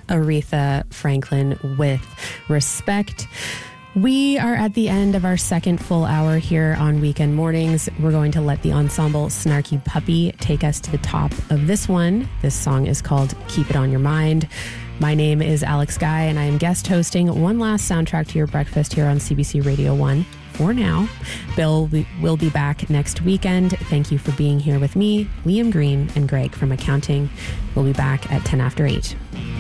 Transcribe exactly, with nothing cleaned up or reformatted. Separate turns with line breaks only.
Aretha Franklin with Respect. We are at the end of our second full hour here on Weekend Mornings. We're going to let the ensemble Snarky Puppy take us to the top of this one. This song is called Keep It On Your Mind. My name is Alex Guy, and I am guest hosting one last soundtrack to your breakfast here on C B C Radio one for now. Bill will be back next weekend. Thank you for being here with me, Liam Green, and Greg from accounting. We'll be back at ten after eight.